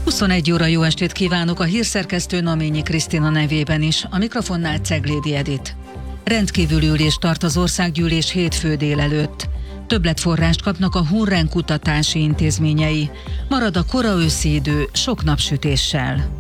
21 óra, jó estét kívánok, a hírszerkesztő Naményi Krisztina nevében is, a mikrofonnál Ceglédi Edit. Rendkívüli ülést tart az országgyűlés hétfő délelőtt. Többletforrást kapnak a Hunren kutatási intézményei. Marad a kora őszi idő sok napsütéssel.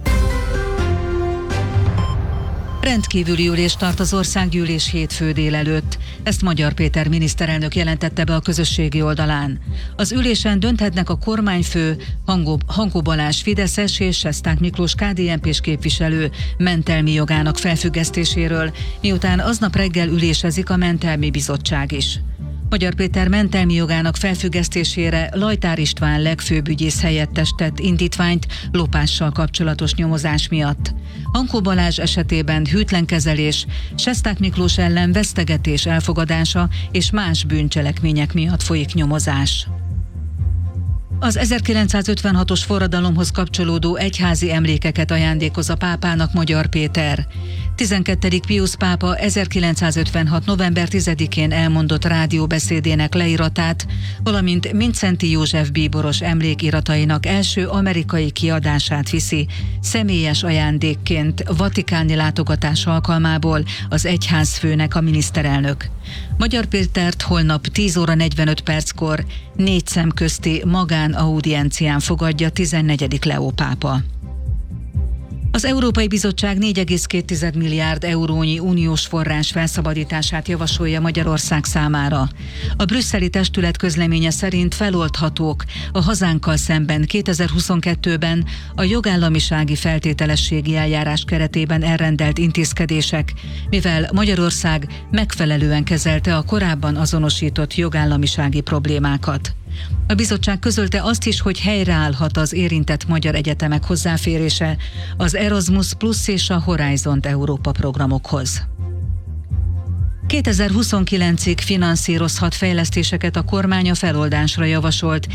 Rendkívüli ülést tart az országgyűlés hétfő délelőtt. Ezt Magyar Péter miniszterelnök jelentette be a közösségi oldalán. Az ülésen dönthetnek a kormányfő, Hankó Balázs fideszes és Sesták Miklós KDNP-s képviselő mentelmi jogának felfüggesztéséről, miután aznap reggel ülésezik a mentelmi bizottság is. Magyar Péter mentelmi jogának felfüggesztésére Lajtár István legfőbb ügyész helyettes tett indítványt lopással kapcsolatos nyomozás miatt. Hankó Balázs esetében hűtlen kezelés, Sesták Miklós ellen vesztegetés elfogadása és más bűncselekmények miatt folyik nyomozás. Az 1956-os forradalomhoz kapcsolódó egyházi emlékeket ajándékoz a pápának Magyar Péter. 12. Piusz pápa 1956. november 10-én elmondott rádióbeszédének leíratát, valamint Mindszenty József bíboros emlékiratainak első amerikai kiadását viszi személyes ajándékként vatikáni látogatás alkalmából az egyházfőnek a miniszterelnök. Magyar Pétert holnap 10 óra 45 perckor 4 szem közti magánaudiencián fogadja 14. Leó pápa. Az Európai Bizottság 4,2 milliárd eurónyi uniós forrás felszabadítását javasolja Magyarország számára. A brüsszeli testület közleménye szerint feloldhatók a hazánkkal szemben 2022-ben a jogállamisági feltételességi eljárás keretében elrendelt intézkedések, mivel Magyarország megfelelően kezelte a korábban azonosított jogállamisági problémákat. A bizottság közölte azt is, hogy helyreállhat az érintett magyar egyetemek hozzáférése az Erasmus Plus és a Horizont Európa programokhoz. 2029-ig finanszírozhat fejlesztéseket a kormány a feloldásra javasolt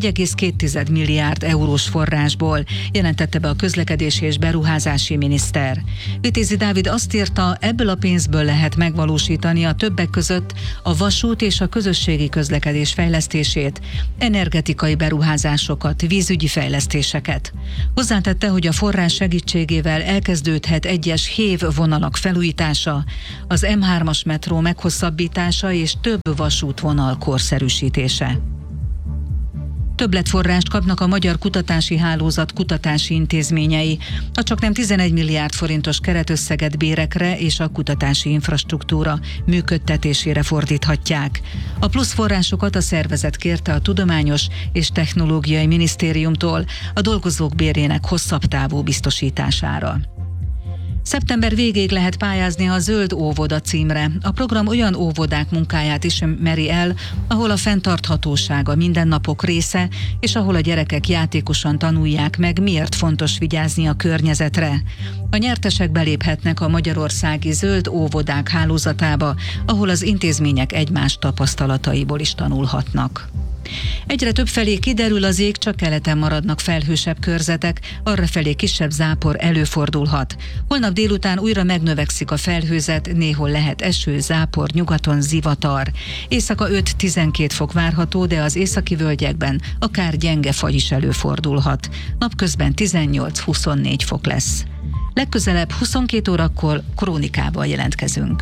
4,2 milliárd eurós forrásból, jelentette be a közlekedési és beruházási miniszter. Vitézi Dávid azt írta, ebből a pénzből lehet megvalósítani a többek között a vasút és a közösségi közlekedés fejlesztését, energetikai beruházásokat, vízügyi fejlesztéseket. Hozzátette, hogy a forrás segítségével elkezdődhet egyes hév vonalak felújítása, az M3-as metró meghosszabbítása és több vasútvonal korszerűsítése. Többletforrást kapnak a Magyar Kutatási Hálózat kutatási intézményei. A csaknem 11 milliárd forintos keretösszeget bérekre és a kutatási infrastruktúra működtetésére fordíthatják. A plusz forrásokat a szervezet kérte a Tudományos és Technológiai Minisztériumtól a dolgozók bérének hosszabb távú biztosítására. Szeptember végéig lehet pályázni a Zöld óvoda címre. A program olyan óvodák munkáját ismeri el, ahol a fenntarthatóság a mindennapok része, és ahol a gyerekek játékosan tanulják meg, miért fontos vigyázni a környezetre. A nyertesek beléphetnek a magyarországi Zöld óvodák hálózatába, ahol az intézmények egymás tapasztalataiból is tanulhatnak. Egyre több felé kiderül az ég, csak keleten maradnak felhősebb körzetek, arrafelé kisebb zápor előfordulhat. Holnap délután újra megnövekszik a felhőzet, néhol lehet eső, zápor, nyugaton zivatar. Éjszaka 5-12 fok várható, de az északi völgyekben akár gyenge fagy is előfordulhat. Napközben 18-24 fok lesz. Legközelebb 22 órakor krónikával jelentkezünk.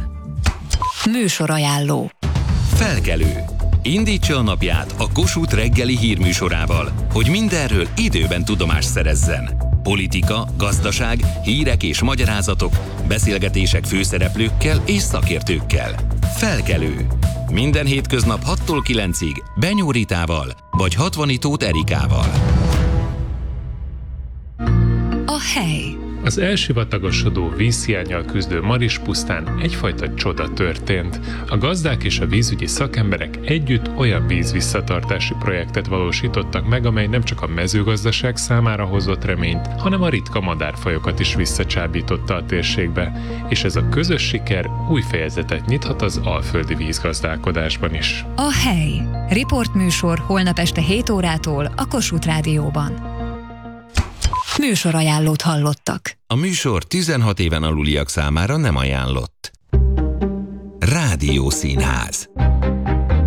Műsorajánló. Felkelő. Indítsa a napját a Kossuth reggeli hírműsorával, hogy mindenről időben tudomást szerezzen. Politika, gazdaság, hírek és magyarázatok, beszélgetések főszereplőkkel és szakértőkkel. Felkelő. Minden hétköznap 6-tól 9-ig Benyó Ritával vagy Hatvanyi Erikával. A hely. Az elsivatagosodó vízhiánnyal küzdő Marispusztán egyfajta csoda történt. A gazdák és a vízügyi szakemberek együtt olyan vízvisszatartási projektet valósítottak meg, amely nem csak a mezőgazdaság számára hozott reményt, hanem a ritka madárfajokat is visszacsábította a térségbe, és ez a közös siker új fejezetet nyithat az alföldi vízgazdálkodásban is. A hely. Riportműsor holnap este 7 órától a Kossuth Rádióban. Műsorajánlót hallottak. A műsor 16 éven aluliak számára nem ajánlott. Rádiószínház.